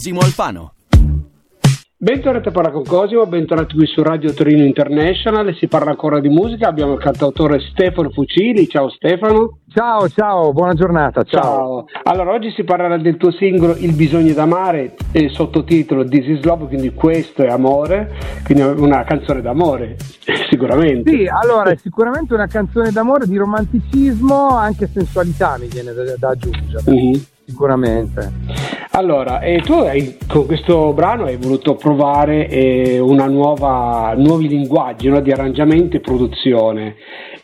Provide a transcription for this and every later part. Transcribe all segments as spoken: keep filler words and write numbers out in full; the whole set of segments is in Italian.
Simo Alfano. Bentornati a Parla con Cosimo, bentornati qui su Radio Torino International. Si parla ancora di musica, abbiamo il cantautore Stefano Fucili. Ciao Stefano. Ciao, ciao, buona giornata. Ciao. Ciao. Allora, oggi si parlerà del tuo singolo Il bisogno d'amare, e sottotitolo This is Love, quindi questo è amore, quindi una canzone d'amore, sicuramente. Sì, allora è sicuramente una canzone d'amore, di romanticismo, anche sensualità mi viene da, da aggiungere, mm-hmm. Sicuramente. Allora, e tu hai, con questo brano hai voluto provare eh, una nuova, nuovi linguaggi, no? Di arrangiamento e produzione,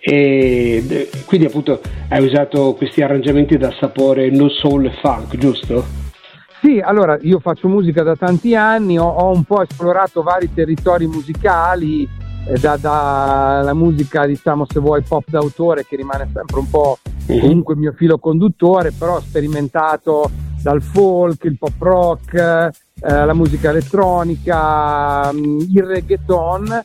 e quindi appunto hai usato questi arrangiamenti dal sapore no soul e funk, giusto? Sì, allora io faccio musica da tanti anni, ho, ho un po' esplorato vari territori musicali, eh, da, da la musica, diciamo, se vuoi, pop d'autore, che rimane sempre un po' mm-hmm. comunque il mio filo conduttore, però ho sperimentato dal folk, il pop rock, eh, la musica elettronica, il reggaeton,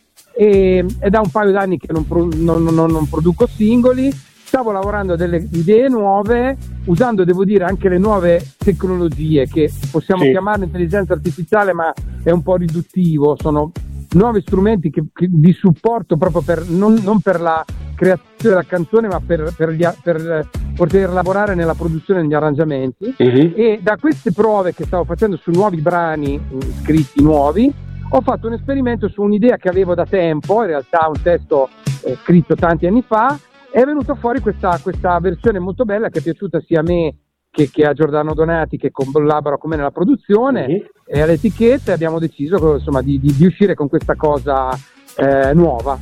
e è da un paio d'anni che non, pro, non, non, non produco singoli. Stavo lavorando a delle idee nuove, usando, devo dire, anche le nuove tecnologie, che possiamo sì. chiamare intelligenza artificiale, ma è un po' riduttivo. Sono nuovi strumenti che, che di supporto proprio per non, non per la creazione della canzone, ma per, per, gli, per poter lavorare nella produzione degli arrangiamenti. Uh-huh. E da queste prove che stavo facendo su nuovi brani scritti nuovi, ho fatto un esperimento su un'idea che avevo da tempo, in realtà un testo eh, scritto tanti anni fa. È venuta fuori questa, questa versione molto bella, che è piaciuta sia a me che, che a Giordano Donati, che collabora con me nella produzione, uh-huh. e all'etichetta. Abbiamo deciso, insomma, di, di, di uscire con questa cosa eh, nuova.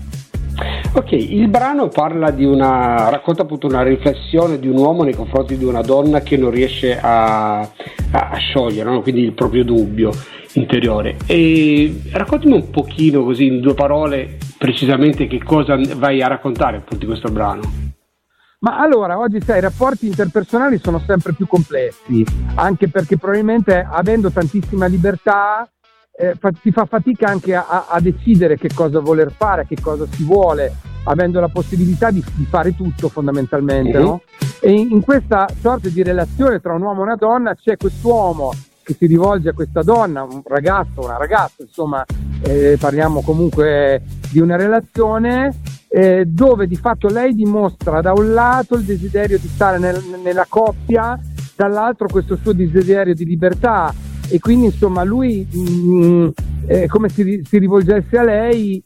Ok, il brano parla di una, racconta appunto una riflessione di un uomo nei confronti di una donna che non riesce a, a, a sciogliere, no? Quindi il proprio dubbio interiore. E raccontami un pochino, così in due parole, precisamente che cosa vai a raccontare appunto di questo brano. Ma allora, oggi sai, i rapporti interpersonali sono sempre più complessi, anche perché probabilmente, avendo tantissima libertà, eh, fa, si fa fatica anche a, a decidere che cosa voler fare, che cosa si vuole, avendo la possibilità di, di fare tutto fondamentalmente, uh-huh. no? E in, in questa sorta di relazione tra un uomo e una donna c'è quest'uomo che si rivolge a questa donna, un ragazzo, una ragazza, insomma, eh, parliamo comunque di una relazione eh, dove di fatto lei dimostra da un lato il desiderio di stare nel, nella coppia, dall'altro questo suo desiderio di libertà, e quindi insomma lui mh, è come se si rivolgesse a lei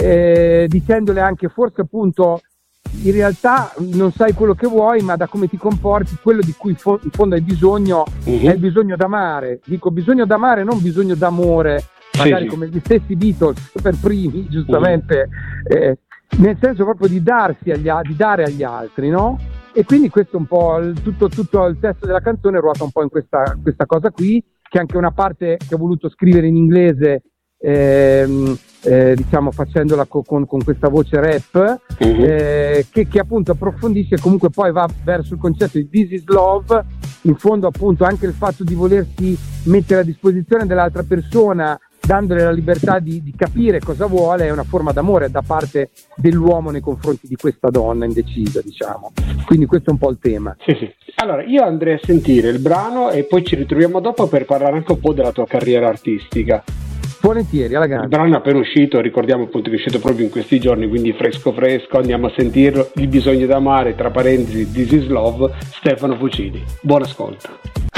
eh, dicendole anche, forse appunto, in realtà non sai quello che vuoi, ma da come ti comporti, quello di cui fo- in fondo hai bisogno uh-huh. è il bisogno d'amare. Dico bisogno d'amare, non bisogno d'amore, magari sì, come gli stessi Beatles per primi, giustamente, uh-huh. eh, nel senso proprio di darsi agli, di dare agli altri, no? E quindi questo è un po' il, tutto, tutto il testo della canzone ruota un po' in questa, questa cosa qui, che è anche una parte che ho voluto scrivere in inglese, ehm, eh, diciamo facendola co- con, con questa voce rap, uh-huh. eh, che, che appunto approfondisce, comunque poi va verso il concetto di This is Love. In fondo appunto anche il fatto di volersi mettere a disposizione dell'altra persona, dandole la libertà di, di capire cosa vuole, è una forma d'amore da parte dell'uomo nei confronti di questa donna indecisa, diciamo. Quindi questo è un po' il tema. Sì, sì. Allora io andrei a sentire il brano e poi ci ritroviamo dopo per parlare anche un po' della tua carriera artistica. Volentieri, alla grande. Il brano è appena uscito, ricordiamo appunto che è uscito proprio in questi giorni, quindi fresco fresco, andiamo a sentirlo. Il bisogno d'amare, tra parentesi This is Love, Stefano Fucili. Buon ascolto.